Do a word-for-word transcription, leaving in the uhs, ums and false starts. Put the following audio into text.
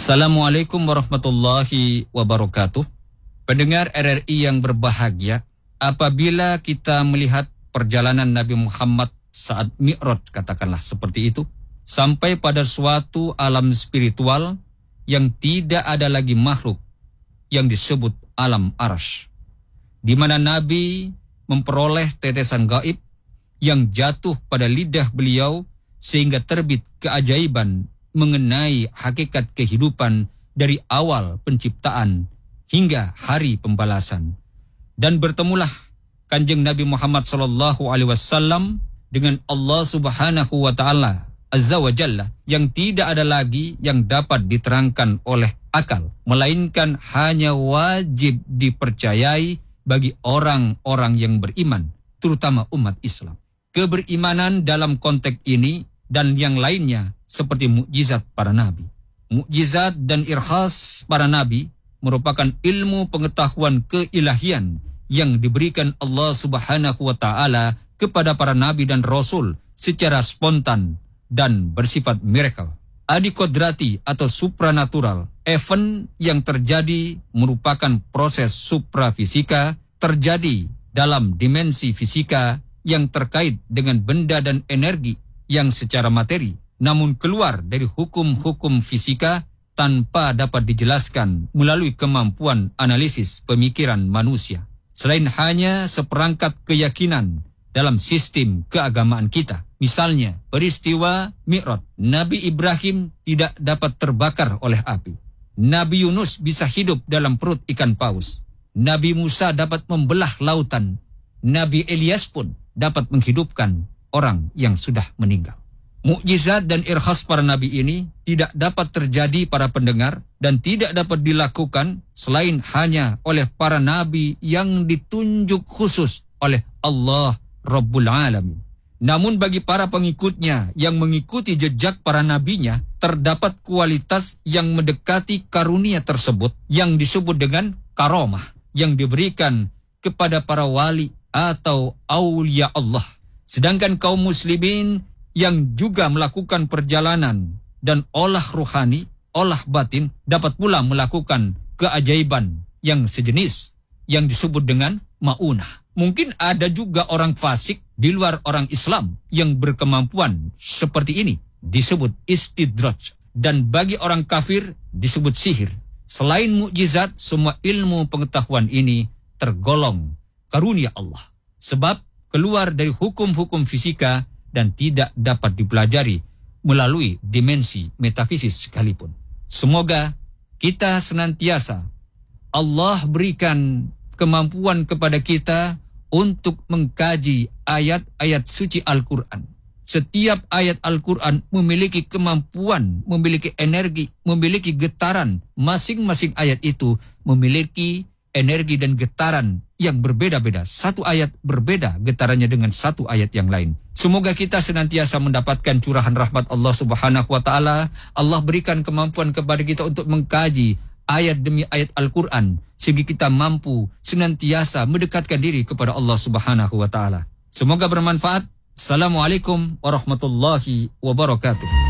Assalamualaikum warahmatullahi wabarakatuh. Pendengar R R I yang berbahagia, apabila kita melihat perjalanan Nabi Muhammad saat Mi'raj, katakanlah seperti itu, sampai pada suatu alam spiritual yang tidak ada lagi makhluk yang disebut alam Arsy, di mana Nabi memperoleh tetesan gaib yang jatuh pada lidah beliau sehingga terbit keajaiban mengenai hakikat kehidupan dari awal penciptaan hingga hari pembalasan. Dan bertemulah Kanjeng Nabi Muhammad sallallahu alaihi wasallam dengan Allah Subhanahu wa taala Azza wa Jalla, yang tidak ada lagi yang dapat diterangkan oleh akal, melainkan hanya wajib dipercayai bagi orang-orang yang beriman, terutama umat Islam. Keberimanan dalam konteks ini dan yang lainnya seperti mukjizat para nabi. Mukjizat dan irhas para nabi merupakan ilmu pengetahuan keilahian yang diberikan Allah Subhanahu wa taala kepada para nabi dan rasul secara spontan dan bersifat miracle. Adikodrati atau supranatural, event yang terjadi merupakan proses suprafisika terjadi dalam dimensi fisika yang terkait dengan benda dan energi yang secara materi, namun keluar dari hukum-hukum fisika tanpa dapat dijelaskan melalui kemampuan analisis pemikiran manusia. Selain hanya seperangkat keyakinan dalam sistem keagamaan kita. Misalnya, peristiwa Mi'raj. Nabi Ibrahim tidak dapat terbakar oleh api. Nabi Yunus bisa hidup dalam perut ikan paus. Nabi Musa dapat membelah lautan. Nabi Elias pun dapat menghidupkan orang yang sudah meninggal. Mukjizat dan irhas para nabi ini tidak dapat terjadi para pendengar dan tidak dapat dilakukan selain hanya oleh para nabi yang ditunjuk khusus oleh Allah Rabbul Alamin. Namun bagi para pengikutnya yang mengikuti jejak para nabinya, terdapat kualitas yang mendekati karunia tersebut yang disebut dengan karomah yang diberikan kepada para wali atau aulia Allah. Sedangkan kaum muslimin yang juga melakukan perjalanan dan olah ruhani, olah batin, dapat pula melakukan keajaiban yang sejenis yang disebut dengan ma'unah. Mungkin ada juga orang fasik di luar orang Islam yang berkemampuan seperti ini, disebut istidraj, dan bagi orang kafir disebut sihir. Selain mukjizat, semua ilmu pengetahuan ini tergolong karunia Allah, sebab keluar dari hukum-hukum fisika dan tidak dapat dipelajari melalui dimensi metafisis sekalipun. Semoga kita senantiasa Allah berikan kemampuan kepada kita untuk mengkaji ayat-ayat suci Al-Quran. Setiap ayat Al-Quran memiliki kemampuan, memiliki energi, memiliki getaran. Masing-masing ayat itu memiliki energi dan getaran yang berbeda-beda. Satu ayat berbeda getarannya dengan satu ayat yang lain. Semoga kita senantiasa mendapatkan curahan rahmat Allah Subhanahu wa taala. Allah berikan kemampuan kepada kita untuk mengkaji ayat demi ayat Al-Quran sehingga kita mampu senantiasa mendekatkan diri kepada Allah Subhanahu wa taala. Semoga bermanfaat. Assalamualaikum warahmatullahi wabarakatuh.